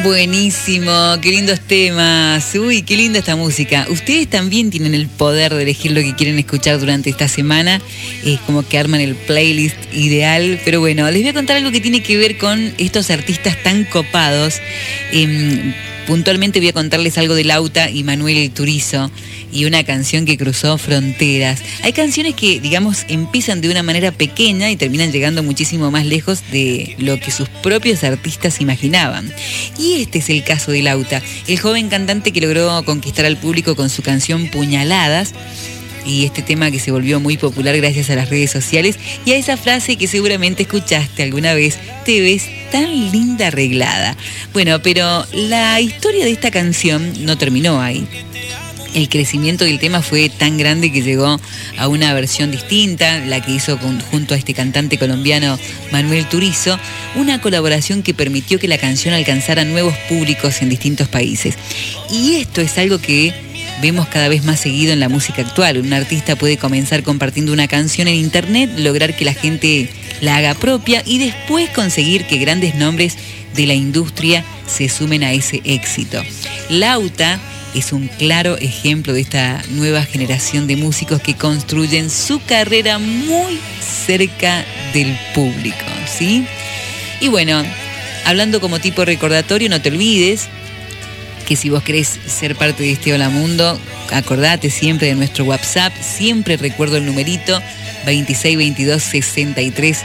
Buenísimo, qué lindos temas. Uy, qué linda esta música. Ustedes también tienen el poder de elegir lo que quieren escuchar durante esta semana. Es como que arman el playlist ideal. Pero bueno, les voy a contar algo que tiene que ver con estos artistas tan copados. Puntualmente voy a contarles algo de Lauta y Manuel Turizo y una canción que cruzó fronteras. Hay canciones que, digamos, empiezan de una manera pequeña y terminan llegando muchísimo más lejos de lo que sus propios artistas imaginaban. Y este es el caso de Lauta, el joven cantante que logró conquistar al público con su canción Puñaladas, y este tema que se volvió muy popular gracias a las redes sociales y a esa frase que seguramente escuchaste alguna vez: te ves tan linda arreglada. Bueno, pero la historia de esta canción no terminó ahí. El crecimiento del tema fue tan grande que llegó a una versión distinta, la que hizo junto a este cantante colombiano Manuel Turizo, una colaboración que permitió que la canción alcanzara nuevos públicos en distintos países. Y esto es algo que vemos cada vez más seguido en la música actual. Un artista puede comenzar compartiendo una canción en internet, lograr que la gente la haga propia y después conseguir que grandes nombres de la industria se sumen a ese éxito. Lauta es un claro ejemplo de esta nueva generación de músicos que construyen su carrera muy cerca del público, ¿sí? Y bueno, hablando como tipo recordatorio, no te olvides que si vos querés ser parte de este Hola Mundo, acordate siempre de nuestro WhatsApp, siempre recuerdo el numerito 2622 63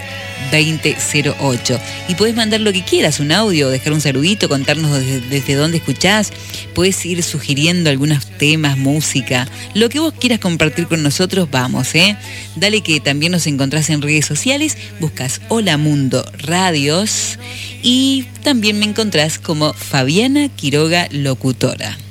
2008. Y podés mandar lo que quieras, un audio, dejar un saludito, contarnos desde dónde escuchás. Podés ir sugiriendo algunos temas, música, lo que vos quieras compartir con nosotros, vamos, Dale, que también nos encontrás en redes sociales, buscas Hola Mundo Radios y también me encontrás como Fabiana Quiroga Locutora.